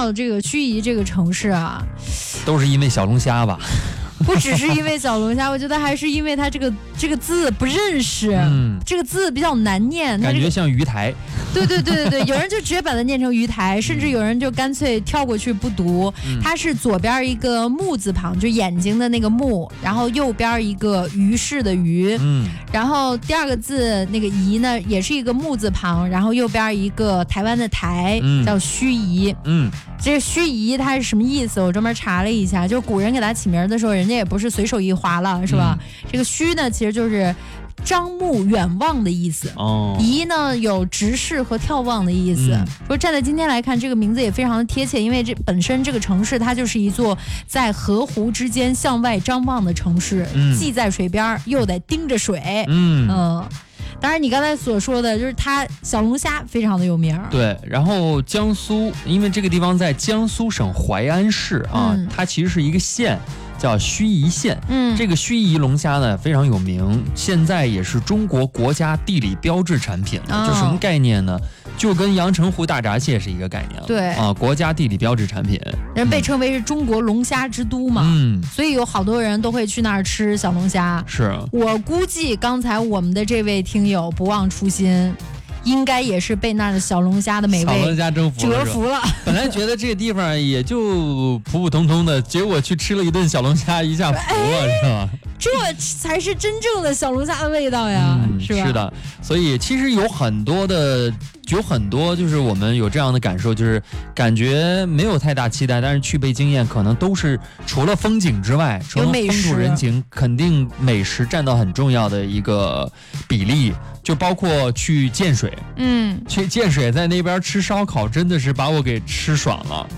到这个盱眙这个城市啊， 都是因为小龙虾吧？ 不只是因为小龙虾，我觉得还是因为它这个字不认识，这个字比较难念， 感觉像鱼台。 对，有人就直接把它念成鱼台，甚至有人就干脆跳过去不读。它是左边一个木字旁，就眼睛的那个木，然后右边一个于是的于，然后第二个字那个宜呢，也是一个木字旁，然后右边一个台湾的台，叫盱眙。这个盱眙它是什么意思？我专门查了一下，就是古人给它起名的时候，人家也不是随手一划了，是吧？这个盱呢，其实就是张目远望的意思。眙呢有直视和眺望的意思。说站在今天来看，这个名字也非常的贴切，因为这本身这个城市它就是一座在河湖之间向外张望的城市，既在水边又得盯着水。当然你刚才所说的就是它小龙虾非常的有名。 对，然后江苏，因为这个地方在江苏省淮安市啊，它其实是一个县，叫盱眙县。这个盱眙龙虾呢非常有名，现在也是中国国家地理标志产品。就什么概念呢？就跟阳澄湖大闸蟹是一个概念了。 对啊，国家地理标志产品， 人被称为是中国龙虾之都嘛。所以有好多人都会去那儿吃小龙虾。 是我估计刚才我们的这位听友不忘初心，应该也是被那儿的小龙虾的美味小龙虾征服了。 本来觉得这个地方也就普普通通的，结果去吃了一顿小龙虾，一下服了，是吧？ 这才是真正的小龙虾的味道呀，是吧？ 是的，所以其实有很多就是我们有这样的感受，就是感觉没有太大期待，但是去背经验可能都是除了风景之外，除了风土人情，肯定美食占到很重要的一个比例。就包括去建水，去建水在那边吃烧烤，真的是把我给吃爽了。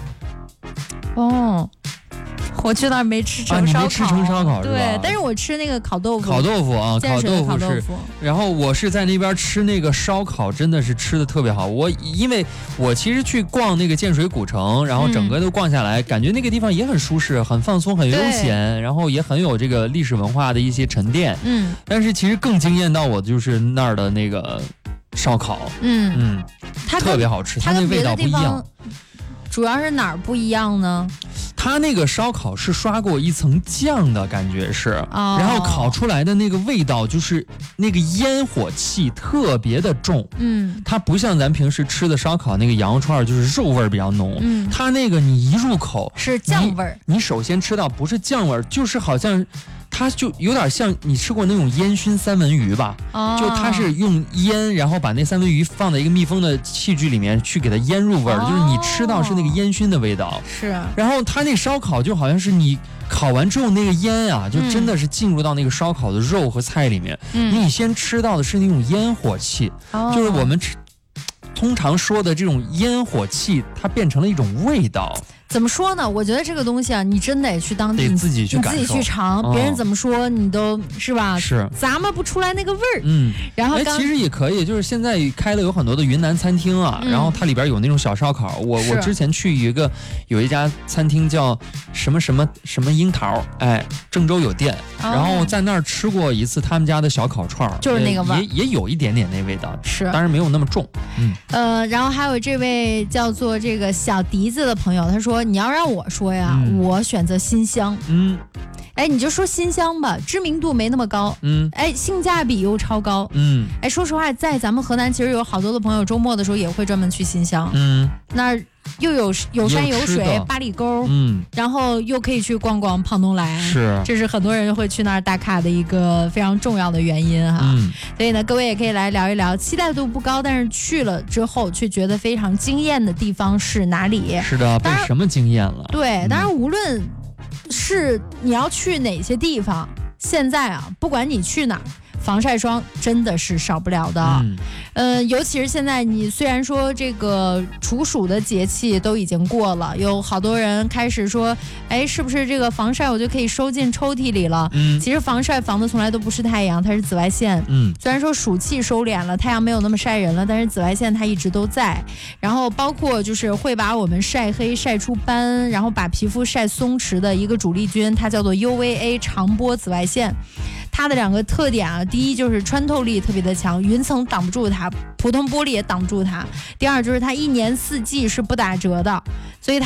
我去那儿没吃成烧烤， 你没吃成烧烤是吧？ 对，但是我吃那个烤豆腐。 烤豆腐啊， 烤豆腐是。 然后我是在那边吃那个烧烤，真的是吃的特别好。因为我其实去逛那个建水古城，然后整个都逛下来，感觉那个地方也很舒适、很放松、很悠闲，然后也很有这个历史文化的一些沉淀。但是其实更惊艳到我的就是那儿的那个烧烤，它特别好吃，它那味道不一样。 主要是哪儿不一样呢？ 它那个烧烤是刷过一层酱的感觉是，然后烤出来的那个味道就是那个烟火气特别的重。它不像咱平时吃的烧烤那个羊肉串就是肉味比较浓。它那个你一入口是酱味， 你首先吃到不是酱味，就是好像它就有点像你吃过那种烟熏三文鱼吧？就它是用烟，然后把那三文鱼放在一个密封的器具里面去给它腌入味儿，就是你吃到是那个烟熏的味道。 是。 然后它那烧烤就好像是你烤完之后那个烟啊，就真的是进入到那个烧烤的肉和菜里面。你先吃到的是那种烟火气，就是我们通常说的这种烟火气，它变成了一种味道。 怎么说呢？我觉得这个东西啊，你真得去当地， 得自己去感受， 你自己去尝，别人怎么说你都是吧？ 是咂摸不出来那个味儿。然后其实也可以，就是现在开了有很多的云南餐厅啊，然后它里边有那种小烧烤。我之前去有一家餐厅叫什么什么什么樱桃，郑州有店，然后在那儿吃过一次他们家的小烤串， 就是那个味儿， 也有一点点那味道， 是， 当然没有那么重。 然后还有这位叫做这个小笛子的朋友，他说你要让我说呀，我选择新乡。你就说新乡吧，知名度没那么高，性价比又超高，说实话，在咱们河南其实有好多的朋友周末的时候也会专门去新乡，那又有山有水，八里沟，然后又可以去逛逛胖东来，这是很多人会去那儿打卡的一个非常重要的原因哈。所以呢，各位也可以来聊一聊，期待度不高，但是去了之后却觉得非常惊艳的地方是哪里？ 是的，被什么惊艳了？ 对，当然无论是你要去哪些地方，现在啊，不管你去哪儿，防晒霜真的是少不了的。尤其是现在你虽然说这个处暑的节气都已经过了，有好多人开始说，是不是这个防晒我就可以收进抽屉里了？其实防晒防的从来都不是太阳，它是紫外线。虽然说暑气收敛了，太阳没有那么晒人了，但是紫外线它一直都在。然后包括就是会把我们晒黑、晒出斑，然后把皮肤晒松弛的一个主力军，它叫做 UVA 长波紫外线。它的两个特点啊，第一就是穿透力特别的强，云层挡不住它，普通玻璃也挡不住它。第二就是它一年四季是不打折的，所以